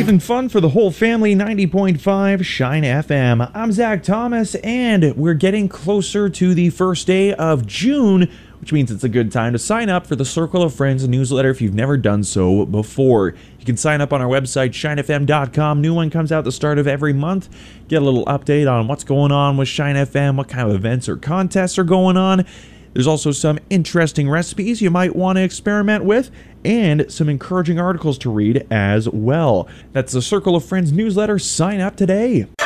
Music and fun for the whole family, 90.5 Shine FM. I'm Zach Thomas, and we're getting closer to the first day of June, which means it's a good time to sign up for the Circle of Friends newsletter if you've never done so before. You can sign up on our website, shinefm.com. New one comes out the start of every month. Get a little update on what's going on with Shine FM, what kind of events or contests are going on. There's also some interesting recipes you might want to experiment with, and some encouraging articles to read as well. That's the Circle of Friends newsletter. Sign up today.